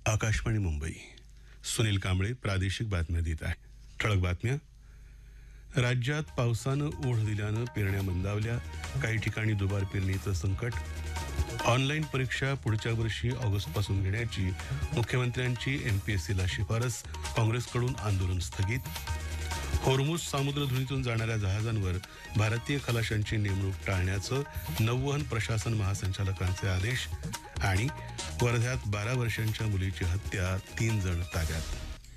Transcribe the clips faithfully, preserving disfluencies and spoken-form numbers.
आकाशवाणी मुंबई. सुनील कांबळे प्रादेशिक बातम्या देत आहे. ठळक बातम्या. राज्यात पावसानं ओढ दिल्यानं पेरण्या मंदावल्या. काही ठिकाणी दुबार पेरणीचं संकट. ऑनलाईन परीक्षा पुढच्या वर्षी ऑगस्टपासून घेण्याची मुख्यमंत्र्यांची एमपीएससीला शिफारस. काँग्रेसकडून आंदोलन स्थगित. होर्मुझ सामुद्रधुनीतून जाणाऱ्या जहाजांवर भारतीय खलाशांची नेमणूक टाळण्याचं नौवहन प्रशासन महासंचालकांचे आदेश. आणि वर्ध्यात बारा वर्षांच्या मुलीची हत्या, तीन जण ताब्यात.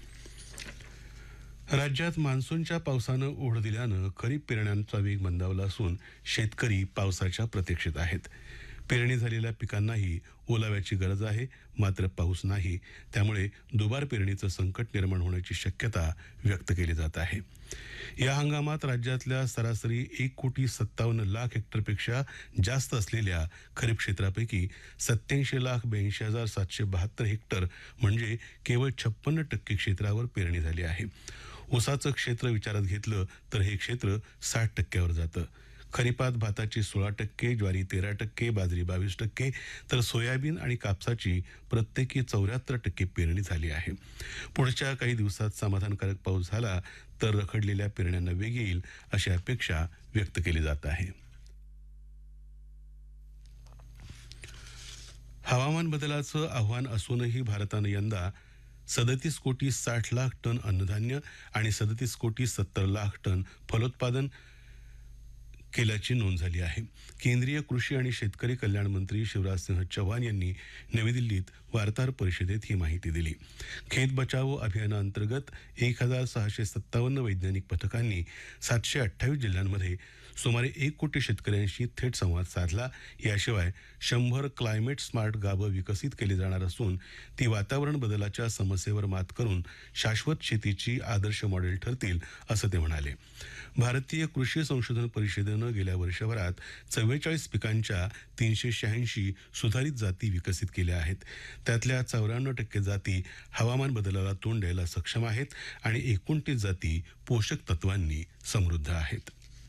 राज्यात मान्सूनच्या पावसानं ओढ दिल्यानं खरीप पेरण्यांचा वेग मंदावला असून शेतकरी पावसाच्या प्रतीक्षेत आहेत. पेरणी झालेल्या पिकांनाही ओलाव्याची गरज आहे, मात्र पाऊस नाही. त्यामुळे दुबार पेरणीचं संकट निर्माण होण्याची शक्यता व्यक्त केली जात आहे. या हंगामात राज्यातल्या सरासरी एक कोटी सत्तावन्न लाख हेक्टरपेक्षा जास्त असलेल्या खरीप क्षेत्रापैकी सत्याऐंशी लाख ब्याऐंशी हजार सातशे बहात्तर हेक्टर म्हणजे केवळ छप्पन्न टक्के क्षेत्रावर पेरणी झाली आहे. ऊसाचं क्षेत्र विचारात घेतलं तर हे क्षेत्र साठ टक्क्यावर जातं. खरीपात भाताची सोळा टक्के, ज्वारी तेरा टक्के, बाजरी बावीस टक्के तर सोयाबीन आणि कापसाची प्रत्येकी चौऱ्याहत्तर टक्के पेरणी झाली आहे. पुढच्या काही दिवसात समाधानकारक पाऊस झाला तर रखडलेल्या पेरण्यांना वेग येईल अशी अपेक्षा व्यक्त केली जात आहे. हवामान बदलाचं आव्हान असूनही भारतानं यंदा सदतीस कोटी साठ लाख टन अन्नधान्य आणि सदतीस कोटी सत्तर लाख टन फलोत्पादन केल्याची नोंद झाली आहे. केंद्रीय कृषी आणि शेतकरी कल्याण मंत्री शिवराजसिंह चौहान यांनी नवी दिल्लीत वार्ताहर परिषदेत ही माहिती दिली. खेत बचाओ अभियानाअंतर्गत एक हजार सहाशे सत्तावन्न वैज्ञानिक पथकांनी सातशे अठ्ठावीस जिल्ह्यांमध्ये सुमारे एक कोटी शेतकऱ्यांशी थेट संवाद साधला. याशिवाय शंभर क्लायमेट स्मार्ट गावं विकसित केली जाणार असून ती वातावरण बदलाच्या समस्येवर मात करून शाश्वत शेतीची आदर्श मॉडेल ठरतील असं ते म्हणाले. भारतीय कृषी संशोधन परिषदेनं गेल्या वर्षभरात चव्वेचाळीस पिकांच्या तीनशे शहाऐंशी सुधारित जाती विकसित केल्या आहेत. त्यातल्या चौऱ्याण्णव टक्के जाती हवामान बदलाला तोंड द्यायला सक्षम आहेत आणि एकोणतीस जाती पोषक तत्वांनी समृद्ध आहेत.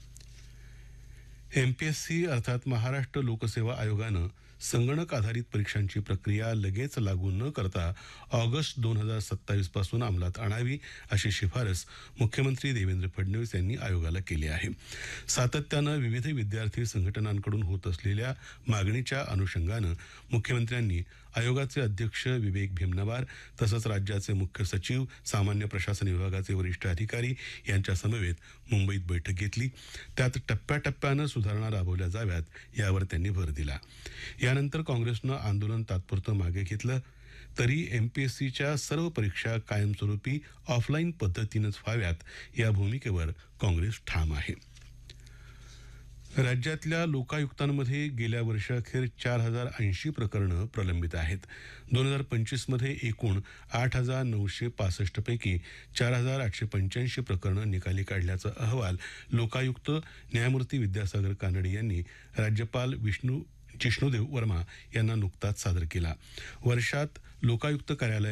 एमपीएससी अर्थात महाराष्ट्र लोकसेवा आयोगानं संगणक आधारित परीक्षांची प्रक्रिया लगेच लागू न करता ऑगस्ट दोन हजार सत्तावीस पासून अंमलात आणावी अशी शिफारस मुख्यमंत्री देवेंद्र फडणवीस यांनी आयोगाला केली आहे. सातत्यानं विविध विद्यार्थी संघटनांकडून होत असलेल्या मागणीच्या अनुषंगानं मुख्यमंत्र्यांनी आयोगाचे अध्यक्ष विवेक भीमनवार तसंच राज्याचे मुख्य सचिव, सामान्य प्रशासन विभागाचे वरिष्ठ अधिकारी यांच्या समवेत मुंबईत बैठक घेतली. त्यात टप्प्याटप्प्यानं सुधारणा राबवल्या जाव्यात यावर त्यांनी भर दिला. यानंतर काँग्रेसनं आंदोलन तात्पुरतं मागे घेतलं. तरी एमपीएससीच्या सर्व परीक्षा कायमस्वरूपी ऑफलाईन पद्धतीनंच व्हाव्यात या भूमिकेवर काँग्रेस ठाम आहे. राज्यातल्या लोकायुक्तांमध्ये गेल्या वर्षाखेर चार हजार ऐंशी प्रकरणं प्रलंबित आहेत. दोन हजार पंचवीसमध्ये एकूण आठ हजार नऊशे पासष्ट पैकी चार हजार आठशे पंच्याऐंशी प्रकरणं निकाली काढल्याचा अहवाल लोकायुक्त न्यायमूर्ती विद्यासागर कानडे यांनी राज्यपाल विष्णू जिष्णुदेव वर्मा यांना नुकताच सादर केला. वर्षात लोकायुक्त कार्यालय